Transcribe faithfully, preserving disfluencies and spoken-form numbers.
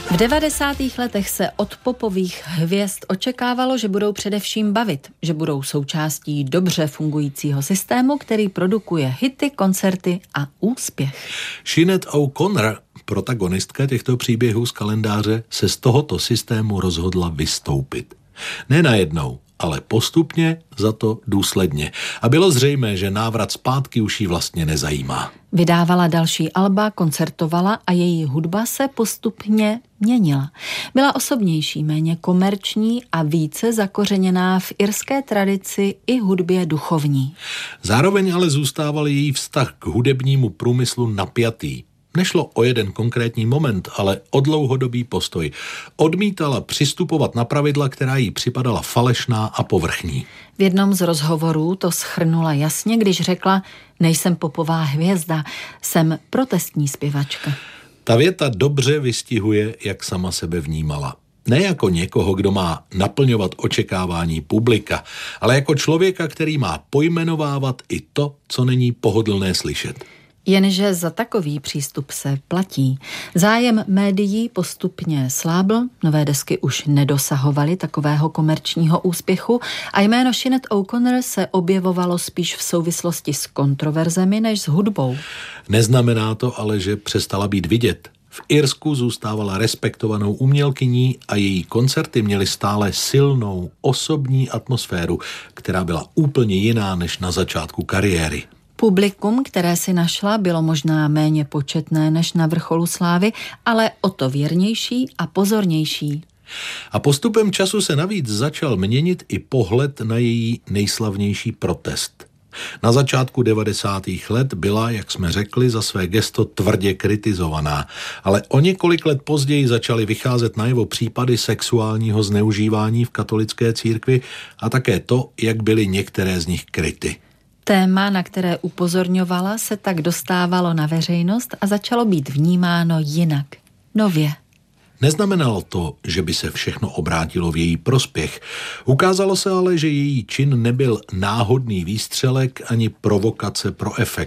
V devadesátých letech se od popových hvězd očekávalo, že budou především bavit, že budou součástí dobře fungujícího systému, který produkuje hity, koncerty a úspěch. Sinéad O'Connor, protagonistka těchto příběhů z kalendáře, se z tohoto systému rozhodla vystoupit. Ne najednou, ale postupně, za to důsledně. A bylo zřejmé, že návrat zpátky už jí vlastně nezajímá. Vydávala další alba, koncertovala a její hudba se postupně měnila. Byla osobnější, méně komerční a více zakořeněná v irské tradici i hudbě duchovní. Zároveň ale zůstával její vztah k hudebnímu průmyslu napjatý. Nešlo o jeden konkrétní moment, ale o dlouhodobý postoj. Odmítala přistupovat na pravidla, která jí připadala falešná a povrchní. V jednom z rozhovorů to shrnula jasně, když řekla: nejsem popová hvězda, jsem protestní zpěvačka. Ta věta dobře vystihuje, jak sama sebe vnímala. Ne jako někoho, kdo má naplňovat očekávání publika, ale jako člověka, který má pojmenovávat i to, co není pohodlné slyšet. Jenže za takový přístup se platí. Zájem médií postupně slábl, nové desky už nedosahovaly takového komerčního úspěchu a jméno Sinéad O'Connor se objevovalo spíš v souvislosti s kontroverzemi než s hudbou. Neznamená to ale, že přestala být vidět. V Irsku zůstávala respektovanou umělkyní a její koncerty měly stále silnou osobní atmosféru, která byla úplně jiná než na začátku kariéry. Publikum, které si našla, bylo možná méně početné než na vrcholu slávy, ale o to věrnější a pozornější. A postupem času se navíc začal měnit i pohled na její nejslavnější protest. Na začátku devadesátých let byla, jak jsme řekli, za své gesto tvrdě kritizovaná, ale o několik let později začaly vycházet najevo případy sexuálního zneužívání v katolické církvi a také to, jak byly některé z nich kryty. Téma, na které upozorňovala, se tak dostávalo na veřejnost a začalo být vnímáno jinak, nově. Neznamenalo to, že by se všechno obrátilo v její prospěch. Ukázalo se ale, že její čin nebyl náhodný výstřelek ani provokace pro efekt.